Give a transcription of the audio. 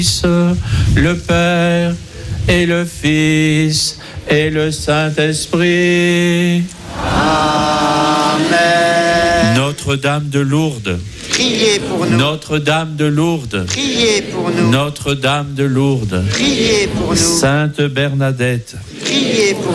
le Père et le Fils et le Saint-Esprit. Amen. Notre-Dame de Lourdes, Priez pour nous. Notre-Dame de Lourdes, Priez pour nous. Notre-Dame de Lourdes, Priez pour nous. Sainte Bernadette, Priez pour